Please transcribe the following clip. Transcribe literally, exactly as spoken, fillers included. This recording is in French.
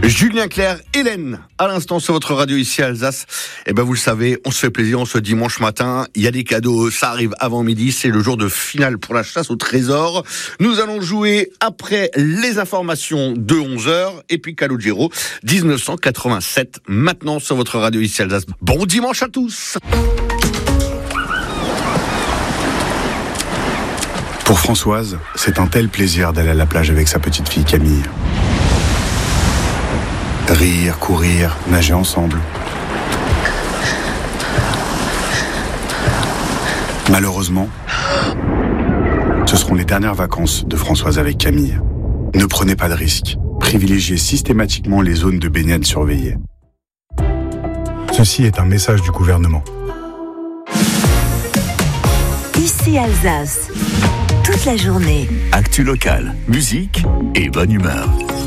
Julien Clerc, Hélène, à l'instant sur votre radio ici à Alsace. Et ben vous le savez, on se fait plaisir, on ce dimanche matin. Il y a des cadeaux, ça arrive avant midi, c'est le jour de finale pour la chasse au trésor. Nous allons jouer après les informations de onze heures et puis Calogero dix-neuf cent quatre-vingt-sept. Maintenant sur votre radio ici à Alsace. Bon dimanche à tous. Pour Françoise, c'est un tel plaisir d'aller à la plage avec sa petite fille Camille. Rire, courir, nager ensemble. Malheureusement, ce seront les dernières vacances de Françoise avec Camille. Ne prenez pas de risques. Privilégiez systématiquement les zones de baignade surveillées. Ceci est un message du gouvernement. Ici Alsace, toute la journée. Actu locale, musique et bonne humeur.